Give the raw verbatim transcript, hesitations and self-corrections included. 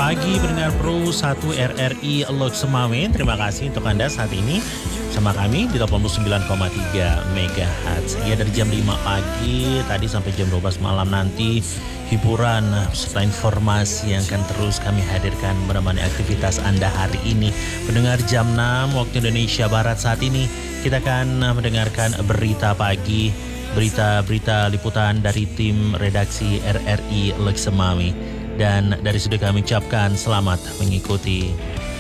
pagi pendengar Pro satu R R I Lok Semawe. Terima kasih untuk Anda saat ini sama kami di delapan puluh sembilan koma tiga megahertz. Ya, dari jam lima pagi tadi sampai jam dua belas malam nanti hiburan serta informasi yang akan terus kami hadirkan menemani aktivitas Anda hari ini. Pendengar jam enam waktu Indonesia Barat saat ini kita akan mendengarkan berita pagi, berita-berita liputan dari tim redaksi R R I Lok Semawe. Dan dari situ kami ucapkan selamat mengikuti